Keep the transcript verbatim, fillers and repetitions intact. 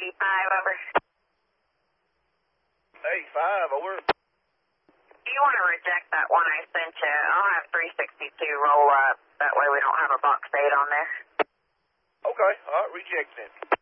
eighty-five, over. eighty-five, over. Do you want to reject that one I sent you? I'll have three sixty-two roll up. That way we don't have a box date on there. Okay, all right, reject then.